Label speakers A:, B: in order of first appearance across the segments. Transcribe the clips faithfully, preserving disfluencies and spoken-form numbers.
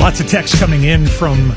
A: Lots of texts coming in from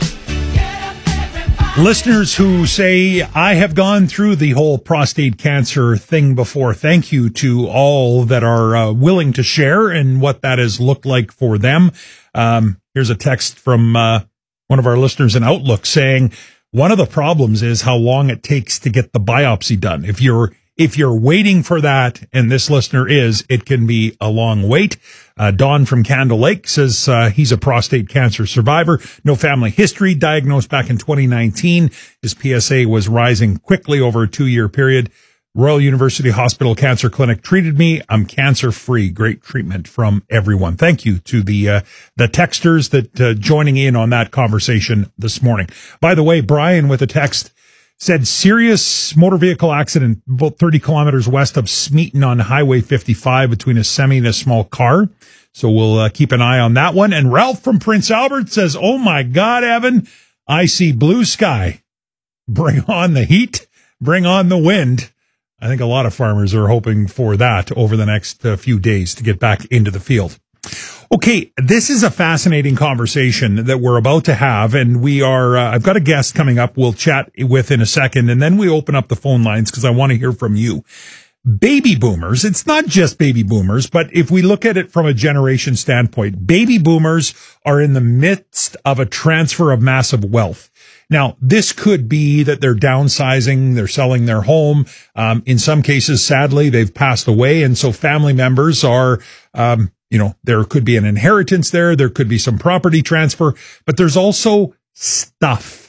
A: listeners who say, I have gone through the whole prostate cancer thing before. Thank you to all that are uh, willing to share and what that has looked like for them. Um, here's a text from uh, one of our listeners in Outlook saying, one of the problems is how long it takes to get the biopsy done. If you're If you're waiting for that, and this listener is, it can be a long wait. Uh, Don from Candle Lake says uh, he's a prostate cancer survivor. No family history, diagnosed back in twenty nineteen. His P S A was rising quickly over a two-year period. Royal University Hospital Cancer Clinic treated me. I'm cancer-free. Great treatment from everyone. Thank you to the uh, the texters that uh, joining in on that conversation this morning. By the way, Brian with a text said serious motor vehicle accident about thirty kilometers west of Smeaton on Highway fifty-five between a semi and a small car. So we'll uh, keep an eye on that one. And Ralph from Prince Albert says, oh my God, Evan, I see blue sky. Bring on the heat. Bring on the wind. I think a lot of farmers are hoping for that over the next uh, few days to get back into the field. Okay, this is a fascinating conversation that we're about to have, and we are, uh, I've got a guest coming up we'll chat with in a second, and then we open up the phone lines because I want to hear from you. Baby boomers, it's not just baby boomers, but if we look at it from a generation standpoint, baby boomers are in the midst of a transfer of massive wealth. Now, this could be that they're downsizing, they're selling their home. Um, in some cases, sadly, they've passed away, and so family members are, um, you know, there could be an inheritance there. There could be some property transfer, but there's also stuff,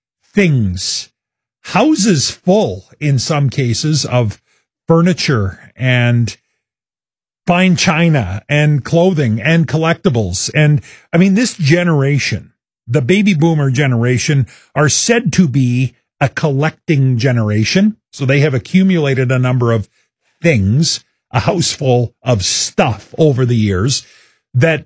A: things, houses full in some cases of furniture and fine china and clothing and collectibles. And I mean, this generation, the baby boomer generation, are said to be a collecting generation. So they have accumulated a number of things, a house full of stuff over the years that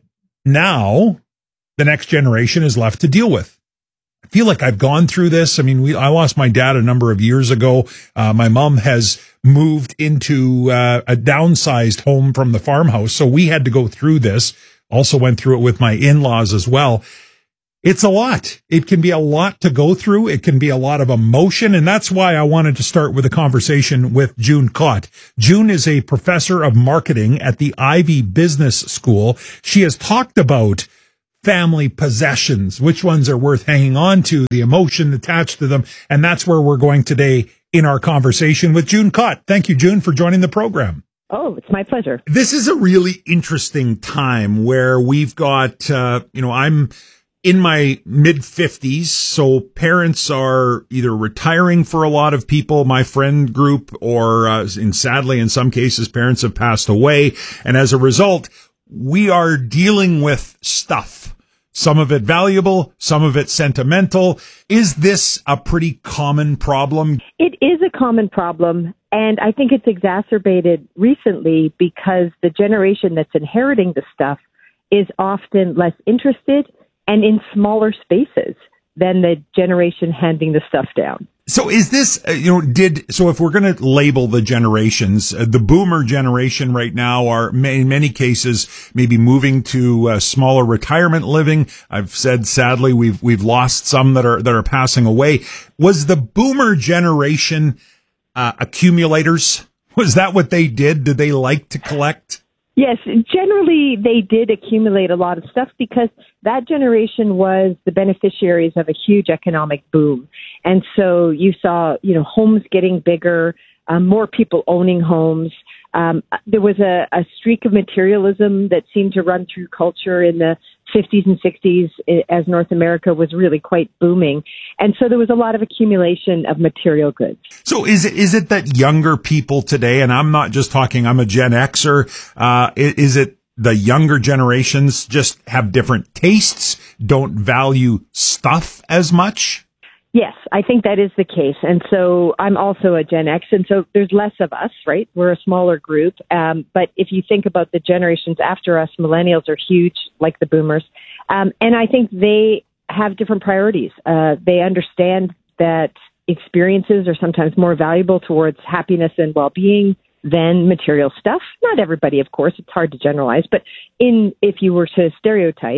A: now the next generation is left to deal with. I feel like I've gone through this. I mean, we, I lost my dad a number of years ago. Uh, my mom has moved into uh, a downsized home from the farmhouse. So we had to go through this. Also went through it with my in-laws as well. It's a lot. It can be a lot to go through. It can be a lot of emotion. And that's why I wanted to start with a conversation with June Kott. June is a professor of marketing at the Ivey Business School. She has talked about family possessions, which ones are worth hanging on to, the emotion attached to them. And that's where we're going today in our conversation with June Kott. Thank you, June, for joining the program.
B: Oh, it's my pleasure.
A: This is a really interesting time where we've got, uh, you know, I'm in my mid fifties, so parents are either retiring for a lot of people, my friend group, or uh, in sadly, in some cases, parents have passed away. And as a result, we are dealing with stuff. Some of it valuable, some of it sentimental. Is this a pretty common problem?
B: It is a common problem, and I think it's exacerbated recently because the generation that's inheriting the stuff is often less interested and in smaller spaces than the generation handing the stuff down.
A: So is this, uh, you know, did, so if we're going to label the generations, uh, the boomer generation right now are in many cases maybe moving to uh, smaller retirement living. I've said sadly we've, we've lost some that are, that are passing away. Was the boomer generation uh, accumulators? Was that what they did? Did they like to collect?
B: Yes, generally they did accumulate a lot of stuff because that generation was the beneficiaries of a huge economic boom. And so you saw, you know, homes getting bigger, um, more people owning homes. Um, there was a, a streak of materialism that seemed to run through culture in the fifties and sixties as North America was really quite booming. And so there was a lot of accumulation of material goods.
A: So is it, is it that younger people today, and I'm not just talking, I'm a Gen Xer, uh, is it the younger generations just have different tastes, don't value stuff as much?
B: Yes, I think that is the case. And so I'm also a Gen X, and so there's less of us, right? We're a smaller group. Um, but if you think about the generations after us, millennials are huge, like the boomers. Um, and I think they have different priorities. Uh, they understand that experiences are sometimes more valuable towards happiness and well-being than material stuff. Not everybody, of course. It's hard to generalize. But in if you were to stereotype,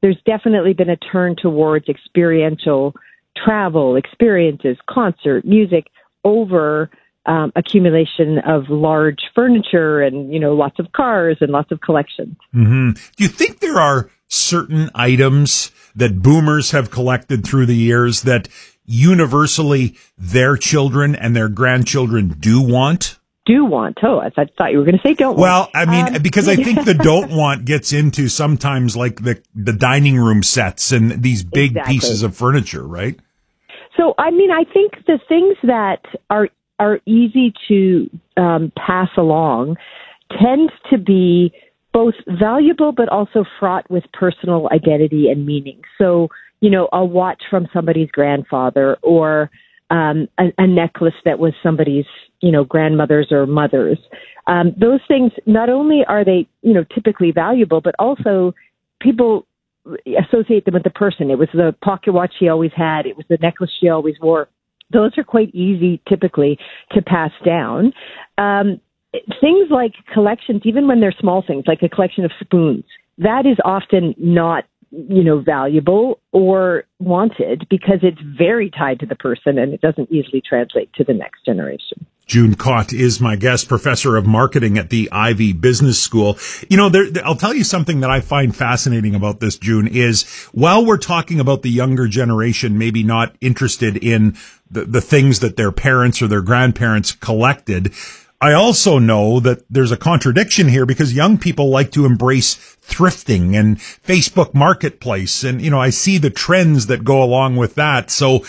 B: there's definitely been a turn towards experiential travel, experiences, concert, music, over um, accumulation of large furniture and, you know, lots of cars and lots of collections.
A: Mm-hmm. Do you think there are certain items that boomers have collected through the years that universally their children and their grandchildren do want?
B: Do want. Oh, I thought, thought you were going to say don't want.
A: Well, I mean,
B: um,
A: because I think the don't want gets into sometimes like the, the dining room sets and these big
B: exactly.
A: pieces of furniture, right?
B: So, I mean, I think the things that are are easy to um, pass along tend to be both valuable but also fraught with personal identity and meaning. So, you know, a watch from somebody's grandfather or um, a, a necklace that was somebody's, you know, grandmother's or mother's. Um, those things, not only are they, you know, typically valuable, but also people associate them with the person. It was the pocket watch she always had. It was the necklace she always wore. Those are quite easy typically to pass down. Um, things like collections, even when they're small things, like a collection of spoons, that is often not, you know, valuable or wanted because it's very tied to the person and it doesn't easily translate to the next generation.
A: June Kott is my guest, professor of marketing at the Ivey Business School. You know, there, I'll tell you something that I find fascinating about this, June, is while we're talking about the younger generation maybe not interested in the, the things that their parents or their grandparents collected, I also know that there's a contradiction here because young people like to embrace thrifting and Facebook Marketplace. And, you know, I see the trends that go along with that. So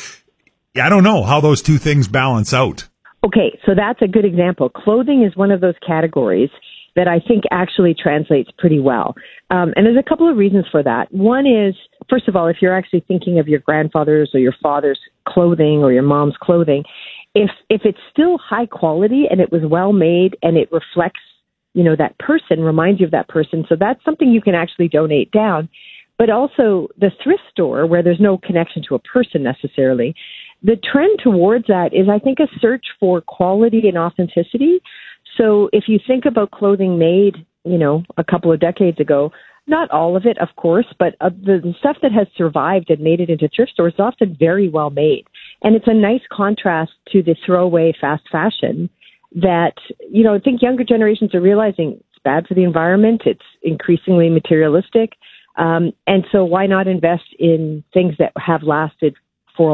A: I don't know how those two things balance out.
B: Okay, so that's a good example. Clothing is one of those categories that I think actually translates pretty well. Um, and there's a couple of reasons for that. One is, first of all, if you're actually thinking of your grandfather's or your father's clothing or your mom's clothing, if if it's still high quality and it was well made and it reflects, you know, that person, reminds you of that person, so that's something you can actually donate down. But also the thrift store, where there's no connection to a person necessarily, the trend towards that is, I think, a search for quality and authenticity. So if you think about clothing made, you know, a couple of decades ago, not all of it, of course, but uh, the, the stuff that has survived and made it into thrift stores is often very well made. And it's a nice contrast to the throwaway fast fashion that, you know, I think younger generations are realizing it's bad for the environment. It's increasingly materialistic. Um, and so why not invest in things that have lasted